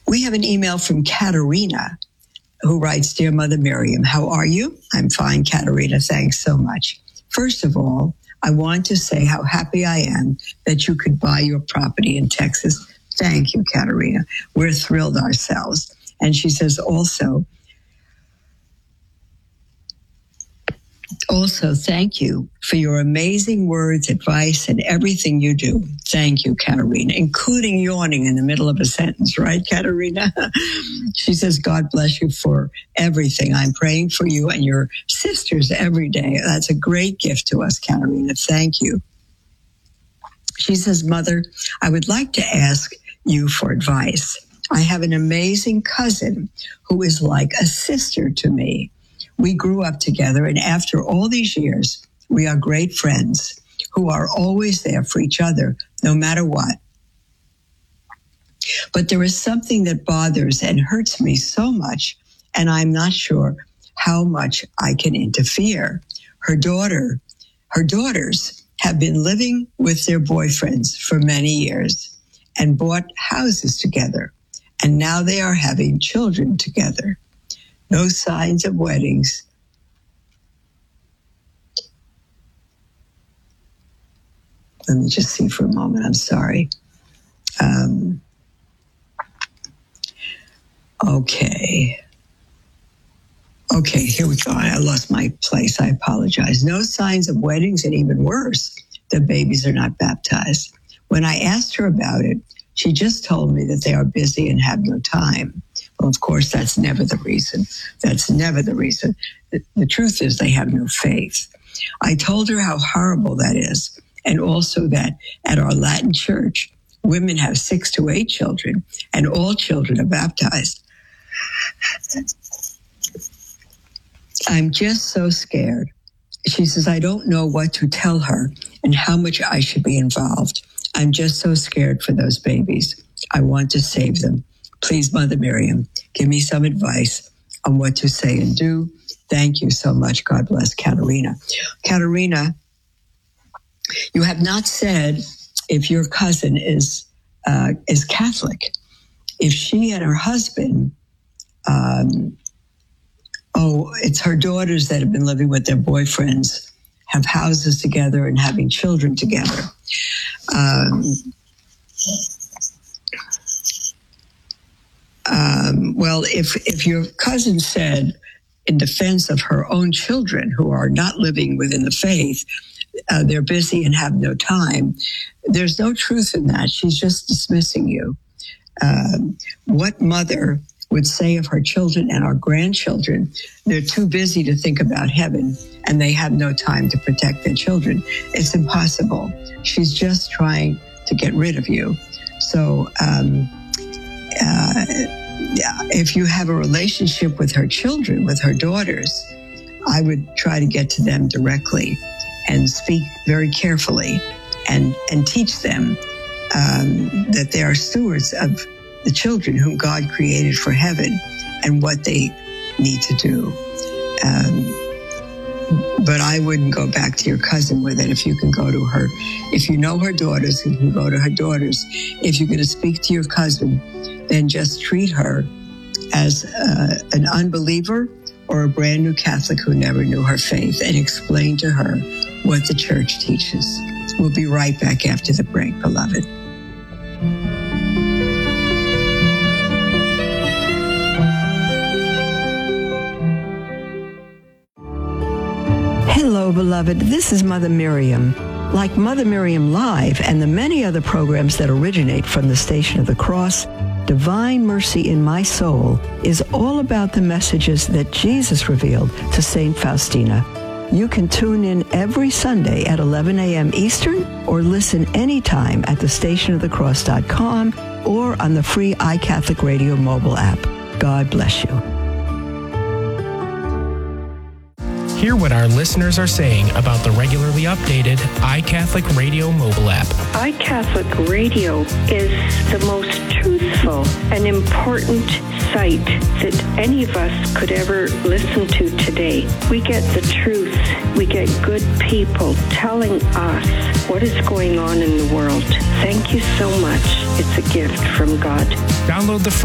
We have an email from Katerina, who writes, Dear Mother Miriam, how are you? I'm fine, Katerina. Thanks so much. First of all, I want to say how happy I am that you could buy your property in Texas. Thank you, Katerina. We're thrilled ourselves. And she says also, thank you for your amazing words, advice, and everything you do. Thank you, Katerina, including yawning in the middle of a sentence, right, Katerina? She says, God bless you for everything. I'm praying for you and your sisters every day. That's a great gift to us, Katerina. Thank you. She says, Mother, I would like to ask you for advice. I have an amazing cousin who is like a sister to me. We grew up together, and after all these years, we are great friends who are always there for each other, no matter what. But there is something that bothers and hurts me so much, and I'm not sure how much I can interfere. Her daughters have been living with their boyfriends for many years and bought houses together, and now they are having children together. No signs of weddings. Let me just see for a moment. I'm sorry. Okay, here we go. I lost my place. I apologize. No signs of weddings, and even worse, the babies are not baptized. When I asked her about it, she just told me that they are busy and have no time. Well, of course, that's never the reason. That's never the reason. The truth is they have no faith. I told her how horrible that is, and also that at our Latin church, women have 6 to 8 children, and all children are baptized. I'm just so scared. She says, I don't know what to tell her and how much I should be involved. I'm just so scared for those babies. I want to save them. Please, Mother Miriam, give me some advice on what to say and do. Thank you so much. God bless, Katerina. Katerina, you have not said if your cousin is Catholic. If she and her husband, it's her daughters that have been living with their boyfriends, have houses together and having children together. Well, if your cousin said in defense of her own children who are not living within the faith, they're busy and have no time, there's no truth in that. She's just dismissing you. What mother would say of her children and our grandchildren? They're too busy to think about heaven and they have no time to protect their children. It's impossible. She's just trying to get rid of you. So, if you have a relationship with her children, with her daughters, I would try to get to them directly and speak very carefully and teach them that they are stewards of the children whom God created for heaven and what they need to do. But I wouldn't go back to your cousin with it. If you can go to her, if you know her daughters, you can go to her daughters. If you're going to speak to your cousin, then just treat her as an unbeliever or a brand new Catholic who never knew her faith, and explain to her what the church teaches. We'll be right back after the break, beloved. Hello, beloved. This is Mother Miriam. Like Mother Miriam Live and the many other programs that originate from the Station of the Cross, Divine Mercy in My Soul is all about the messages that Jesus revealed to St. Faustina. You can tune in every Sunday at 11 a.m. Eastern or listen anytime at thestationofthecross.com or on the free iCatholic Radio mobile app. God bless you. Hear what our listeners are saying about the regularly updated iCatholic Radio mobile app. iCatholic Radio is the most truthful and important site that any of us could ever listen to today. We get the truth. We get good people telling us what is going on in the world. Thank you so much. It's a gift from God. Download the free